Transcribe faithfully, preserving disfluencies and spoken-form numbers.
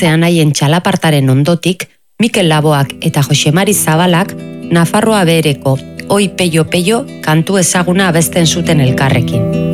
Hiltzean haien txalapartaren ondotik, Mikel Laboak eta Josemari Zabalak Nafarroa Behereko Oi Peio Peio kantu ezaguna abesten zuten elkarrekin.